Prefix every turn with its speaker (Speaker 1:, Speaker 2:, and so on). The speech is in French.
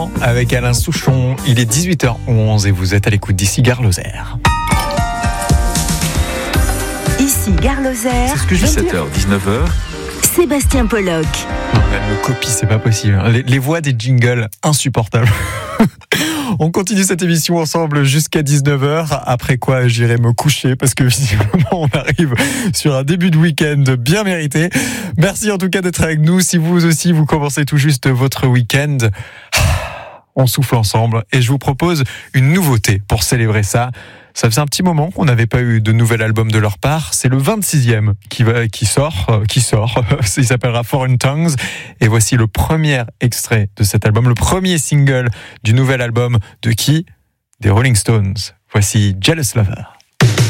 Speaker 1: Avec Alain Souchon, il est 18h11 et vous êtes à l'écoute d'ici Gare Lozère.
Speaker 2: Ici Gare Lozère.
Speaker 1: C'est ce que je dis.
Speaker 3: 17h, 19h.
Speaker 2: Sébastien Pollock.
Speaker 1: Non, elle me copie, c'est pas possible. Les voix des jingles, insupportables. On continue cette émission ensemble jusqu'à 19h, après quoi j'irai me coucher parce que visiblement on arrive sur un début de week-end bien mérité. Merci en tout cas d'être avec nous. Si vous aussi vous commencez tout juste votre week-end, on souffle ensemble et je vous propose une nouveauté pour célébrer ça. Ça faisait un petit moment qu'on n'avait pas eu de nouvel album de leur part. C'est le 26e qui sort. Il s'appellera Foreign Tongues. Et voici le premier extrait de cet album, le premier single du nouvel album de qui ? Des Rolling Stones. Voici Jealous Lover.